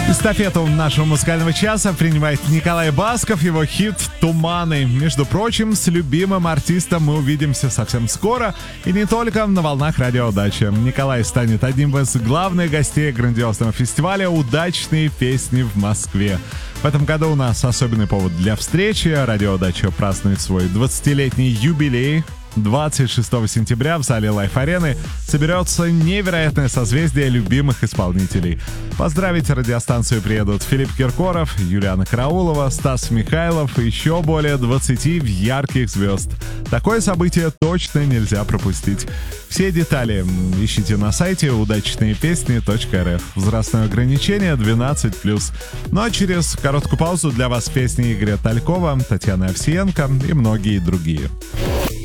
Эстафету нашего музыкального часа принимает Николай Басков, его хит «Туманы». Между прочим, с любимым артистом мы увидимся совсем скоро, и не только на волнах Радио Удача. Николай станет одним из главных гостей грандиозного фестиваля «Удачные песни» в Москве. В этом году у нас особенный повод для встречи. Радио Удача празднует свой 20-летний юбилей. 26 сентября в зале Лайф-арены соберется невероятное созвездие любимых исполнителей. Поздравить радиостанцию приедут Филипп Киркоров, Юлиана Караулова, Стас Михайлов и еще более 20 ярких звезд. Такое событие точно нельзя пропустить. Все детали ищите на сайте удачнейпесни.рф. Возрастное ограничение 12+. Ну а через короткую паузу для вас песни Игоря Талькова, Татьяны Овсиенко и многие другие.